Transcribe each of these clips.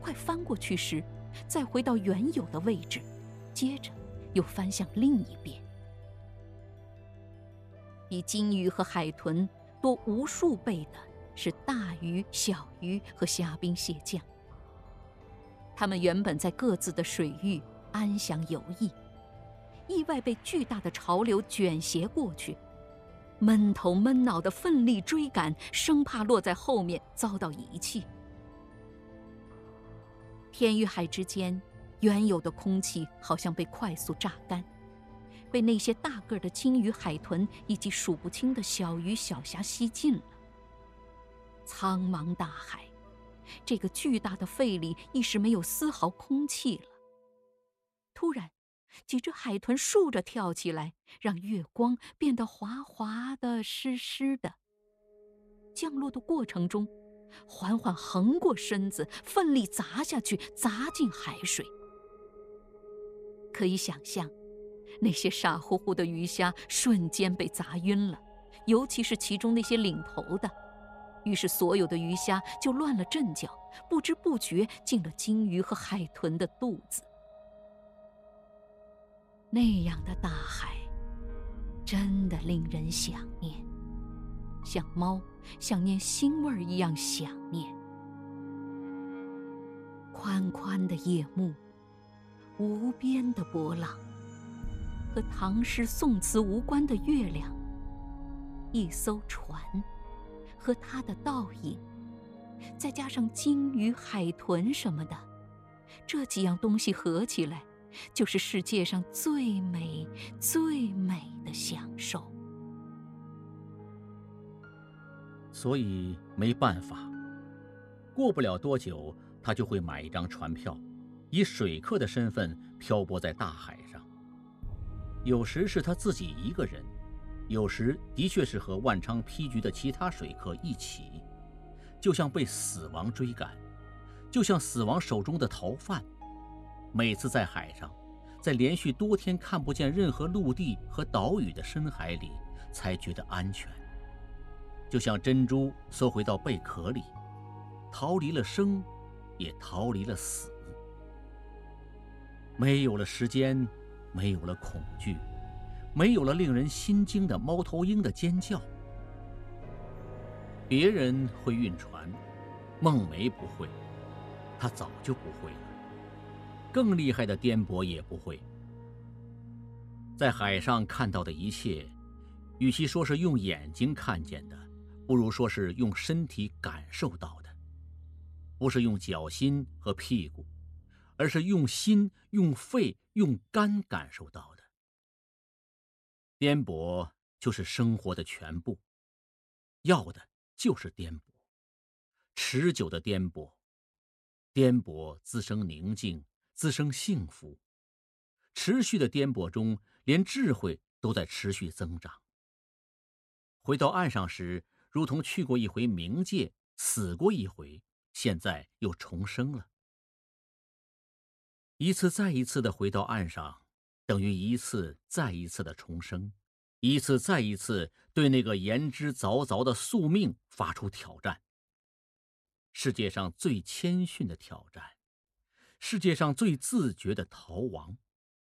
快翻过去时，再回到原有的位置，接着又翻向另一边。比鲸鱼和海豚多无数倍的是大鱼、小鱼和虾兵蟹将。它们原本在各自的水域安详游弋，意外被巨大的潮流卷挟过去，闷头闷脑地奋力追赶，生怕落在后面遭到遗弃。天与海之间原有的空气好像被快速榨干，被那些大个的鲸鱼、海豚以及数不清的小鱼小虾吸尽了。苍茫大海，这个巨大的肺里一时没有丝毫空气了。突然，几只海豚竖着跳起来，让月光变得滑滑的、湿湿的。降落的过程中，缓缓横过身子，奋力砸下去，砸进海水。可以想象，那些傻乎乎的鱼虾瞬间被砸晕了，尤其是其中那些领头的。于是所有的鱼虾就乱了阵脚，不知不觉进了鲸鱼和海豚的肚子。那样的大海，真的令人想念，像猫想念腥味一样想念。宽宽的夜幕，无边的波浪，和唐诗宋词无关的月亮，一艘船和它的倒影，再加上鲸鱼、海豚什么的，这几样东西合起来，就是世界上最美最美的享受。 所以没办法，过不了多久，他就会买一张船票，以水客的身份漂泊在大海上。有时是他自己一个人，有时的确是和万昌批局的其他水客一起，就像被死亡追赶，就像死亡手中的逃犯。每次在海上，在连续多天看不见任何陆地和岛屿的深海里，才觉得安全，就像珍珠缩回到贝壳里，逃离了生，也逃离了死。没有了时间，没有了恐惧，没有了令人心惊的猫头鹰的尖叫。别人会晕船，孟梅不会，她早就不会了。更厉害的颠簸也不会。在海上看到的一切，与其说是用眼睛看见的，不如说是用身体感受到的。不是用脚心和屁股，而是用心、用肺、用肝感受到的。颠簸就是生活的全部，要的就是颠簸，持久的颠簸。颠簸滋生宁静，滋生幸福。持续的颠簸中，连智慧都在持续增长。回到岸上时，如同去过一回冥界，死过一回，现在又重生了。一次再一次的回到岸上，等于一次再一次的重生，一次再一次对那个言之凿凿的宿命发出挑战。世界上最谦逊的挑战，世界上最自觉的逃亡。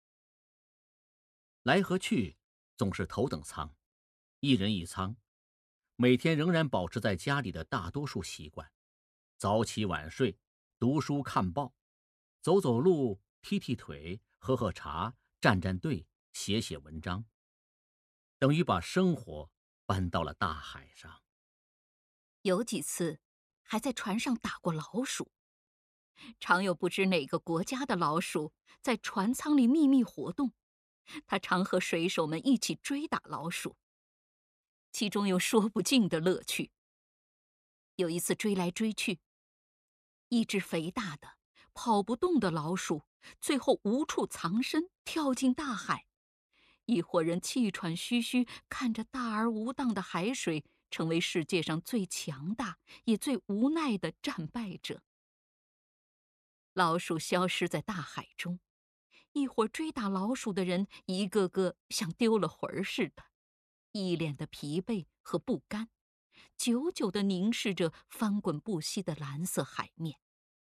来和去总是头等舱，一人一舱，每天仍然保持在家里的大多数习惯，早起晚睡，读书看报，走走路，踢踢腿，喝喝茶，站站队，写写文章，等于把生活搬到了大海上。 有几次还在船上打过老鼠，常有不知哪个国家的老鼠在船舱里秘密活动，他常和水手们一起追打老鼠，其中有说不尽的乐趣。有一次追来追去，一只肥大的跑不动的老鼠最后无处藏身，跳进大海。一伙人气喘吁吁看着大而无当的海水，成为世界上最强大也最无奈的战败者。老鼠消失在大海中，一伙追打老鼠的人一个个像丢了魂儿似的，一脸的疲惫和不甘，久久地凝视着翻滚不息的蓝色海面。